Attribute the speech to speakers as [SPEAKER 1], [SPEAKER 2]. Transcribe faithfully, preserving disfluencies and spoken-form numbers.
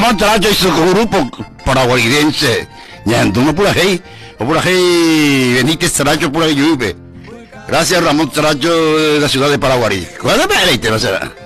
[SPEAKER 1] Ramón Tracho y su grupo paraguayense. Ñanduno pura hey, o pura hey, Benítez Tracho pura Yuibe. Gracias Ramón Tracho de la ciudad de Paraguay. ¿Cuál es el va a ser?